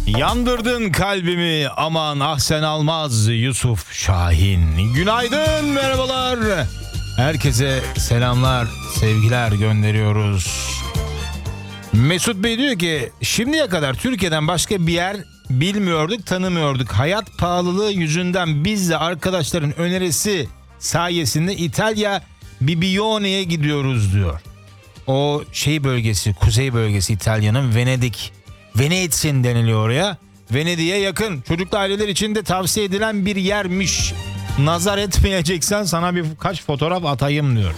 Yandırdın kalbimi aman ah sen almaz Yusuf Şahin. Günaydın, merhabalar. Herkese selamlar, sevgiler gönderiyoruz. Mesut Bey diyor ki şimdiye kadar Türkiye'den başka bir yer bilmiyorduk, tanımıyorduk. Hayat pahalılığı yüzünden biz de arkadaşların önerisi sayesinde İtalya Bibione'ye gidiyoruz diyor. O bölgesi, kuzey bölgesi İtalya'nın Venedik. Venetsin deniliyor oraya. Venedik'e yakın. Çocuklu aileler için de tavsiye edilen bir yermiş. Nazar etmeyeceksen sana birkaç fotoğraf atayım diyor.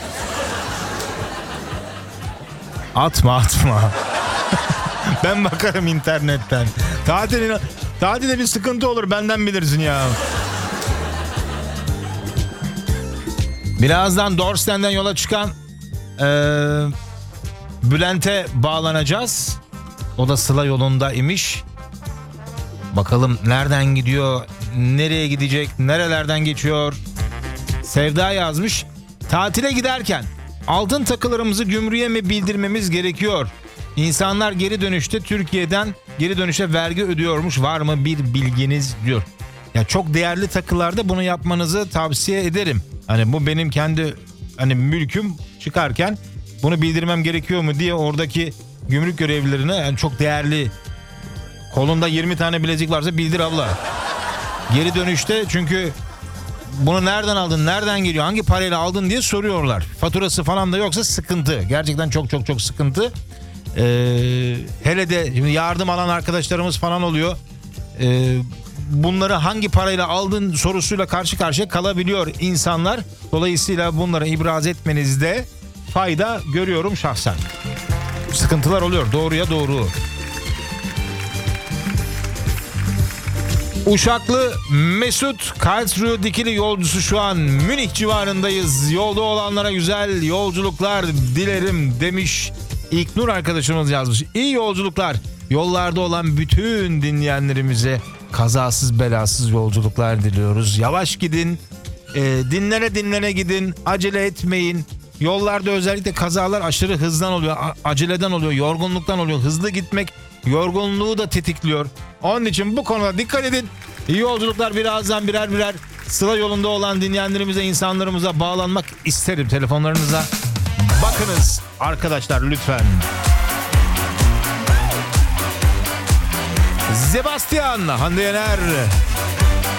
Atma. Ben bakarım internetten. Tatilde bir sıkıntı olur, benden bilirsin ya. Birazdan Dorsten'den yola çıkan Bülent'e bağlanacağız. O da Sıla yolunda imiş. Bakalım nereden gidiyor, nereye gidecek, nerelerden geçiyor. Sevda yazmış. Tatile giderken altın takılarımızı gümrüğe mi bildirmemiz gerekiyor? İnsanlar Türkiye'den geri dönüşe vergi ödüyormuş. Var mı bir bilginiz diyor. Ya çok değerli takılarda bunu yapmanızı tavsiye ederim. Hani bu benim kendi mülküm, çıkarken bunu bildirmem gerekiyor mu diye oradaki gümrük görevlilerine, yani çok değerli, kolunda 20 tane bilezik varsa bildir abla. Geri dönüşte çünkü bunu nereden aldın, nereden geliyor, hangi parayla aldın diye soruyorlar. Faturası falan da yoksa sıkıntı. Gerçekten çok sıkıntı. Hele de şimdi yardım alan arkadaşlarımız falan oluyor. Bunları hangi parayla aldın sorusuyla karşı karşıya kalabiliyor insanlar. Dolayısıyla bunları ibraz etmenizde fayda görüyorum şahsen. Sıkıntılar oluyor, doğruya doğru. Uşaklı Mesut Karlsruhe dikili yolcusu şu an Münih civarındayız. Yolda olanlara güzel yolculuklar dilerim demiş. İlknur arkadaşımız yazmış. İyi yolculuklar. Yollarda olan bütün dinleyenlerimize kazasız belasız yolculuklar diliyoruz. Yavaş gidin, dinlene gidin, acele etmeyin. Yollarda özellikle kazalar aşırı hızdan oluyor, aceleden oluyor, yorgunluktan oluyor. Hızlı gitmek yorgunluğu da tetikliyor. Onun için bu konuda dikkat edin. İyi yolculuklar. Birazdan birer Sıla yolunda olan dinleyenlerimize, insanlarımıza bağlanmak isterim. Telefonlarınıza bakınız arkadaşlar lütfen. Sebastian, Hande Yener.